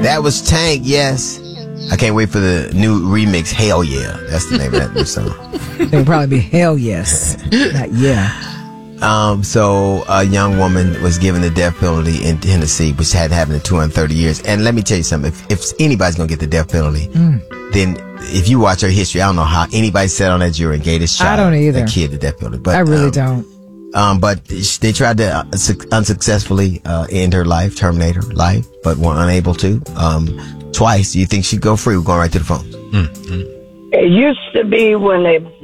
That was Tank, yes. I can't wait for the new remix, Hell Yeah. That's the name of that new song. It'll probably be Hell Yes, not Yeah. So a young woman was given the death penalty in Tennessee, which hadn't happened in 230 years. And let me tell you something. If anybody's going to get the death penalty, then if you watch her history, I don't know how anybody sat on that jury and gave this child, I don't either. that kid, the death penalty. But I really don't. But they tried to unsuccessfully end her life, terminate her life, but were unable to. Twice. Do you think she'd go free? We're going right to the phone. It used to be when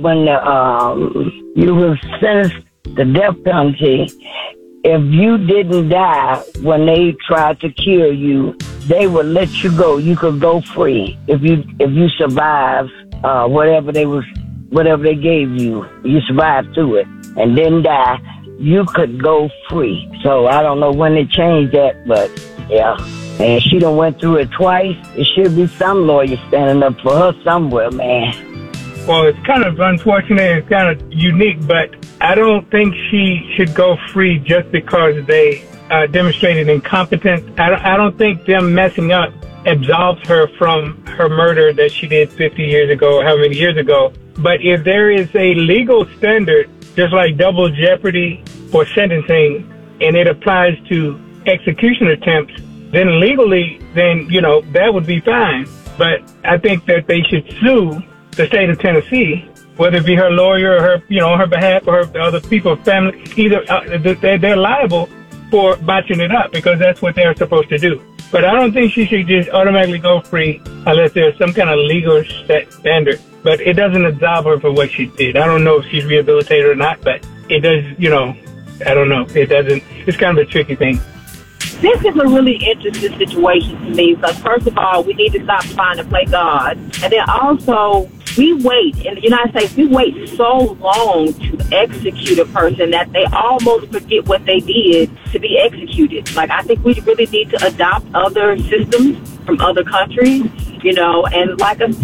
you were sentenced the death penalty, if you didn't die when they tried to kill you, they would let you go. You could go free if you survived whatever they gave you. You survived through it and didn't die. You could go free. So I don't know when they changed that, but yeah. And she done went through it twice. There should be some lawyer standing up for her somewhere, man. Well, it's kind of unfortunate. It's kind of unique, but I don't think she should go free just because they demonstrated incompetence. I don't think them messing up absolves her from her murder that she did 50 years ago, how many years ago. But if there is a legal standard, just like double jeopardy for sentencing, and it applies to execution attempts, then legally, that would be fine. But I think that they should sue the state of Tennessee, whether it be her lawyer or her, on her behalf or her other people, family, either they're liable for botching it up because that's what they're supposed to do. But I don't think she should just automatically go free unless there's some kind of legal standard. But it doesn't absolve her for what she did. I don't know if she's rehabilitated or not, but it does, I don't know. It doesn't, it's kind of a tricky thing. This is a really interesting situation to me because, first of all, we need to stop trying to play God. And then also, we wait, in the United States, we wait so long to execute a person that they almost forget what they did to be executed. Like, I think we really need to adopt other systems from other countries, and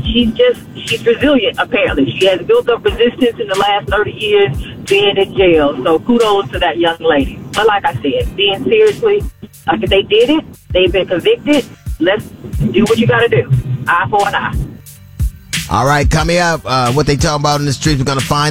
she's resilient, apparently. She has built up resistance in the last 30 years being in jail. So kudos to that young lady. But like I said, being seriously, like if they did it, they've been convicted, let's do what you got to do. Eye for an eye. All right, coming up, what they talking about in the streets, we're going to find